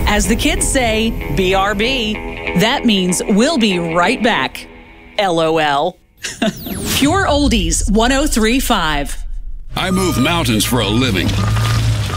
As the kids say, BRB. That means we'll be right back. LOL. Pure Oldies 103.5. I move mountains for a living.